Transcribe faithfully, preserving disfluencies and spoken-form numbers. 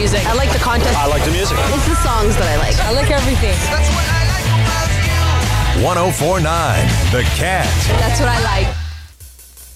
music. I like the contest. I like the music. It's the songs that I like. I like everything. That's what I like about you. one oh four point nine The Cat. That's what I like.